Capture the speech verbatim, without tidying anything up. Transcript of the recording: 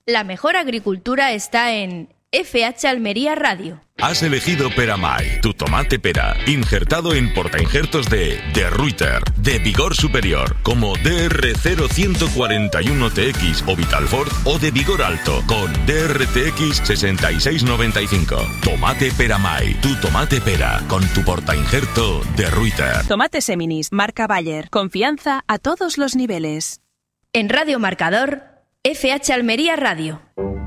La mejor agricultura está en F H Almería Radio. Has elegido Peramay, tu tomate pera, injertado en portainjertos de De Ruyter, de vigor superior, como D R cero uno cuatro uno T X o Vitalfort, o de vigor alto, con D R T X sesenta y seis noventa y cinco. Tomate Peramay, tu tomate pera, con tu portainjerto De Ruyter. Tomate Seminis, marca Bayer. Confianza a todos los niveles. En Radio Marcador, F H Almería Radio.